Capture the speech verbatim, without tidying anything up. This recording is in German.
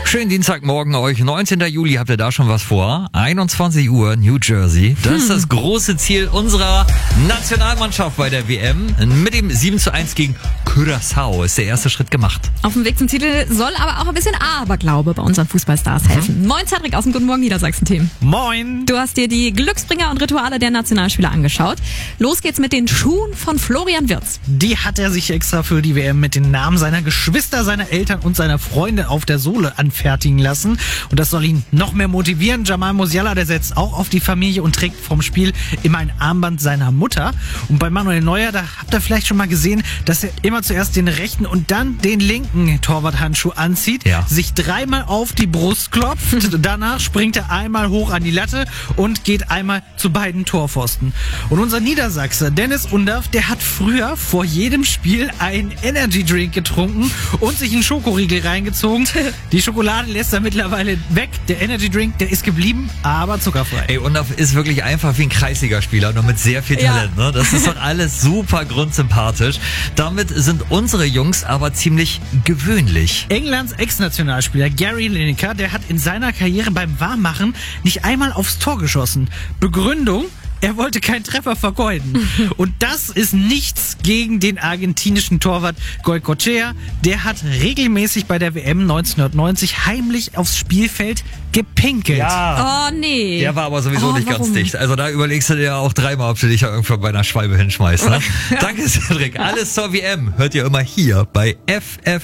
Schönen Dienstagmorgen euch. neunzehnten Juli, habt ihr da schon was vor? einundzwanzig Uhr, New Jersey. Das ist das große Ziel unserer Nationalmannschaft bei der W M. Mit dem sieben zu eins gegen Curaçao ist der erste Schritt gemacht. Auf dem Weg zum Titel soll aber auch ein bisschen Aberglaube bei unseren Fußballstars helfen. Mhm. Moin Cedric aus dem Guten Morgen Niedersachsen-Team. Moin. Du hast dir die Glücksbringer und Rituale der Nationalspieler angeschaut. Los geht's mit den Schuhen von Florian Wirtz. Die hat er sich extra für die W M mit den Namen seiner Geschwister, seiner Eltern und seiner Freunde auf der Sohle anfertigen lassen. Und das soll ihn noch mehr motivieren. Jamal Musiala, der setzt auch auf die Familie und trägt vom Spiel immer ein Armband seiner Mutter. Und bei Manuel Neuer, da habt ihr vielleicht schon mal gesehen, dass er immer zuerst den rechten und dann den linken Torwarthandschuh anzieht, ja. sich dreimal auf die Brust klopft, danach springt er einmal hoch an die Latte und geht einmal zu beiden Torpfosten. Und unser Niedersachse, Dennis Undaff, der hat früher vor jedem Spiel einen Energy Drink getrunken und sich einen Schokoriegel reingezogen. Die Schokolade lässt er mittlerweile weg. Der Energy Drink, der ist geblieben, aber zuckerfrei. Ey, Undaff ist wirklich einfach wie ein Kreisligaspieler, nur mit sehr viel Talent. Ja. Ne? Das ist doch alles super grundsympathisch. Damit sind unsere Jungs aber ziemlich gewöhnlich. Englands Ex-Nationalspieler Gary Lineker, der hat in seiner Karriere beim Warmmachen nicht einmal aufs Tor geschossen. Begründung: Er wollte keinen Treffer vergeuden. Und das ist nichts gegen den argentinischen Torwart Goycochea. Der hat regelmäßig bei der W M neunzehnhundertneunzig heimlich aufs Spielfeld gepinkelt. Ja. Oh nee. Der war aber sowieso oh, nicht warum? ganz dicht. Also da überlegst du dir auch dreimal, ob du dich ja irgendwann bei einer Schwalbe hinschmeißt. Ne? Danke, Cedric. Alles zur W M hört ihr immer hier bei F F